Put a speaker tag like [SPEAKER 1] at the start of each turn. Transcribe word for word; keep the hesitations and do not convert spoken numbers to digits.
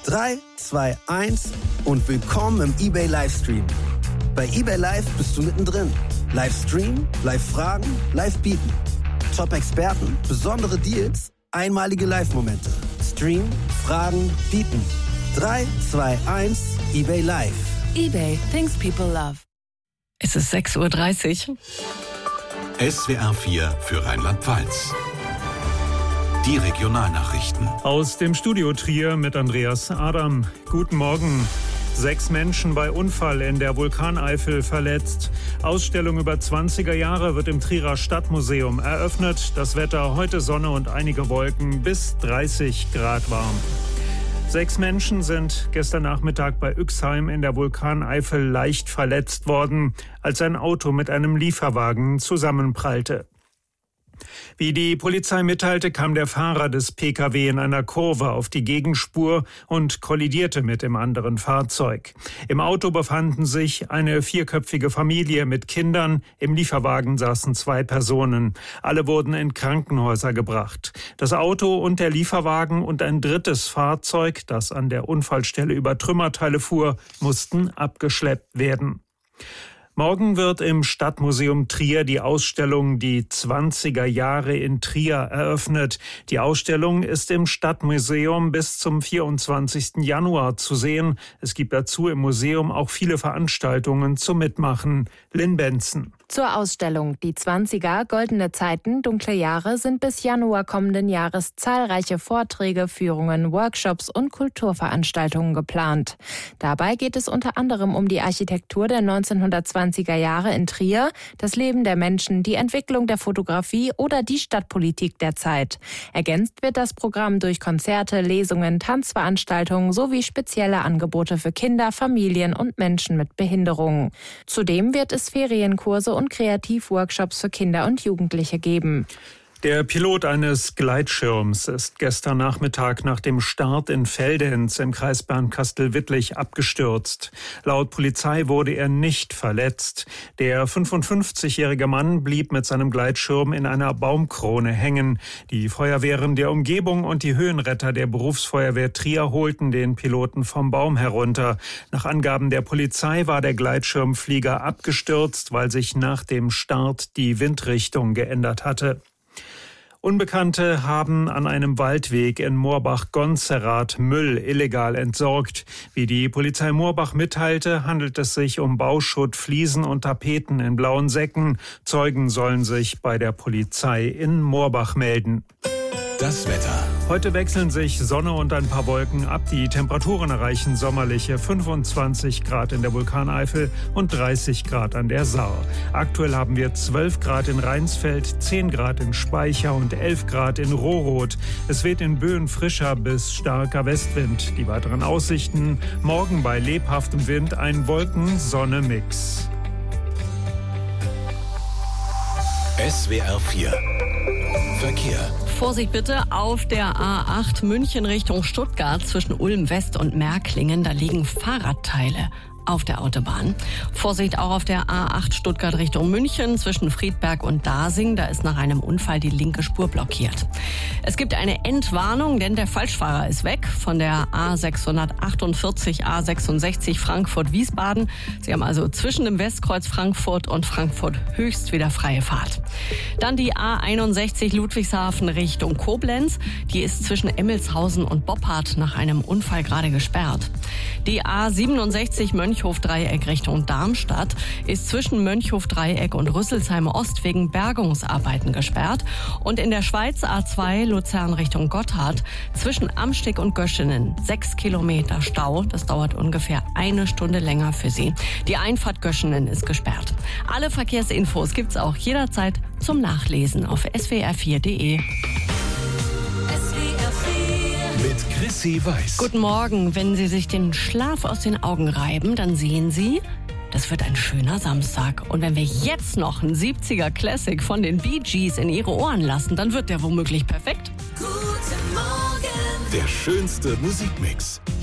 [SPEAKER 1] drei, zwei, eins und willkommen im eBay Livestream. Bei eBay Live bist du mittendrin. Livestream, Live-Fragen, Live-Bieten. Top-Experten, besondere Deals, einmalige Live-Momente. Stream, Fragen, Bieten. drei, zwei, eins, eBay Live.
[SPEAKER 2] eBay, things people love.
[SPEAKER 3] Es ist sechs Uhr dreißig.
[SPEAKER 4] S W R vier für Rheinland-Pfalz. Die Regionalnachrichten.
[SPEAKER 5] Aus dem Studio Trier mit Andreas Adam. Guten Morgen. Sechs Menschen bei Unfall in der Vulkaneifel verletzt. Ausstellung über zwanziger Jahre wird im Trierer Stadtmuseum eröffnet. Das Wetter heute Sonne und einige Wolken, bis dreißig Grad warm. Sechs Menschen sind gestern Nachmittag bei Uexheim in der Vulkaneifel leicht verletzt worden, als ein Auto mit einem Lieferwagen zusammenprallte. Wie die Polizei mitteilte, kam der Fahrer des P K W in einer Kurve auf die Gegenspur und kollidierte mit dem anderen Fahrzeug. Im Auto befanden sich eine vierköpfige Familie mit Kindern. Im Lieferwagen saßen zwei Personen. Alle wurden in Krankenhäuser gebracht. Das Auto und der Lieferwagen und ein drittes Fahrzeug, das an der Unfallstelle über Trümmerteile fuhr, mussten abgeschleppt werden. Morgen wird im Stadtmuseum Trier die Ausstellung Die zwanziger Jahre in Trier eröffnet. Die Ausstellung ist im Stadtmuseum bis zum vierundzwanzigsten Januar zu sehen. Es gibt dazu im Museum auch viele Veranstaltungen zum Mitmachen. Lynn Benson.
[SPEAKER 2] Zur Ausstellung Die zwanziger, goldene Zeiten, dunkle Jahre sind bis Januar kommenden Jahres zahlreiche Vorträge, Führungen, Workshops und Kulturveranstaltungen geplant. Dabei geht es unter anderem um die Architektur der neunzehnhundertzwanziger Jahre in Trier, das Leben der Menschen, die Entwicklung der Fotografie oder die Stadtpolitik der Zeit. Ergänzt wird das Programm durch Konzerte, Lesungen, Tanzveranstaltungen sowie spezielle Angebote für Kinder, Familien und Menschen mit Behinderungen. Zudem wird es Ferienkurse und Kreativworkshops für Kinder und Jugendliche geben.
[SPEAKER 5] Der Pilot eines Gleitschirms ist gestern Nachmittag nach dem Start in Veldenz im Kreis Bernkastel-Wittlich abgestürzt. Laut Polizei wurde er nicht verletzt. Der fünfundfünfzigjährige Mann blieb mit seinem Gleitschirm in einer Baumkrone hängen. Die Feuerwehren der Umgebung und die Höhenretter der Berufsfeuerwehr Trier holten den Piloten vom Baum herunter. Nach Angaben der Polizei war der Gleitschirmflieger abgestürzt, weil sich nach dem Start die Windrichtung geändert hatte. Unbekannte haben an einem Waldweg in Moorbach-Gonzerath Müll illegal entsorgt. Wie die Polizei Moorbach mitteilte, handelt es sich um Bauschutt, Fliesen und Tapeten in blauen Säcken. Zeugen sollen sich bei der Polizei in Moorbach melden.
[SPEAKER 4] Das Wetter.
[SPEAKER 5] Heute wechseln sich Sonne und ein paar Wolken ab. Die Temperaturen erreichen sommerliche fünfundzwanzig Grad in der Vulkaneifel und dreißig Grad an der Saar. Aktuell haben wir zwölf Grad in Rheinsfeld, zehn Grad in Speicher und elf Grad in Rohroth. Es weht in Böen frischer bis starker Westwind. Die weiteren Aussichten: morgen bei lebhaftem Wind ein Wolken-Sonne-Mix.
[SPEAKER 4] S W R vier Verkehr.
[SPEAKER 3] Vorsicht bitte auf der A acht München Richtung Stuttgart zwischen Ulm West und Märklingen. Da liegen Fahrradteile auf der Autobahn. Vorsicht auch auf der A acht Stuttgart Richtung München zwischen Friedberg und Dasing. Da ist nach einem Unfall die linke Spur blockiert. Es gibt eine Entwarnung, denn der Falschfahrer ist weg von der A sechshundertachtundvierzig A sechsundsechzig Frankfurt-Wiesbaden. Sie haben also zwischen dem Westkreuz Frankfurt und Frankfurt Höchst wieder freie Fahrt. Dann die A einundsechzig Ludwigshafen Richtung Koblenz. Die ist zwischen Emmelshausen und Boppard nach einem Unfall gerade gesperrt. Die A siebenundsechzig Mönchhof-Dreieck Richtung Darmstadt ist zwischen Mönchhof-Dreieck und Rüsselsheim Ost wegen Bergungsarbeiten gesperrt. Und in der Schweiz A zwei Luzern Richtung Gotthard zwischen Amsteg und Göschenen sechs Kilometer Stau. Das dauert ungefähr eine Stunde länger für Sie. Die Einfahrt Göschenen ist gesperrt. Alle Verkehrsinfos gibt's auch jederzeit zum Nachlesen auf s w r vier punkt d e.
[SPEAKER 4] Mit Chrissy Weiß.
[SPEAKER 3] Guten Morgen. Wenn Sie sich den Schlaf aus den Augen reiben, dann sehen Sie, das wird ein schöner Samstag. Und wenn wir jetzt noch einen siebziger Classic von den Bee Gees in Ihre Ohren lassen, dann wird der womöglich perfekt.
[SPEAKER 4] Guten Morgen. Der schönste Musikmix.